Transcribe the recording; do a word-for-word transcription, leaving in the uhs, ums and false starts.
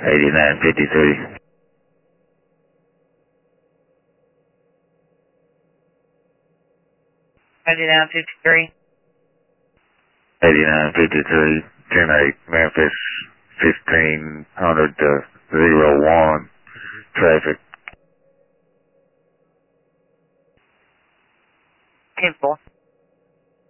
eighty-nine fifty-three. eighty-nine fifty-three. eighty-nine fifty-three, ten eight, Memphis, fifteen hundred to zero one, traffic. ten four.